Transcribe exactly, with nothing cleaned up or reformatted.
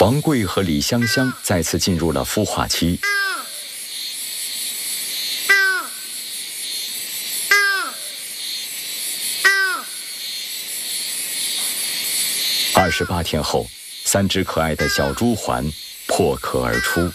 王贵和李香香再次进入了孵化期。二十八天后，三只可爱的小猪环破壳而出。